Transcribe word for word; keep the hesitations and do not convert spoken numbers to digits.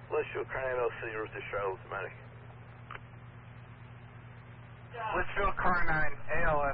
Litchfield, car nine oh City, Route to Charlotte, automatic. Litchfield, car nine, A L